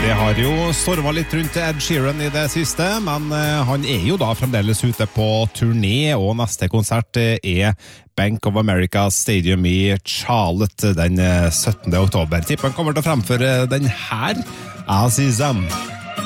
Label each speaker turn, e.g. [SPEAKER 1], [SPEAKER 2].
[SPEAKER 1] Det har jo stormet litt rundt Ed Sheeran i det siste, men han jo da fremdeles ute på turné, og neste konsert Bank of America Stadium i Charlotte den 17. oktober. Tipper han kommer til å fremføre den her, Azizam.